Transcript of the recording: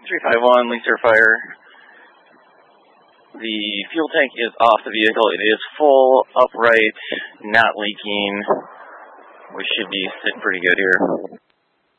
351, Leaser Fire. The fuel tank is off the vehicle. It is full, upright, not leaking. We should be sitting pretty good here.